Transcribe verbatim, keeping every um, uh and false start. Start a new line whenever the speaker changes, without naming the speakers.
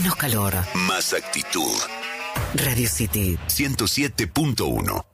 Menos calor.
Más actitud.
Radio City
ciento siete punto uno.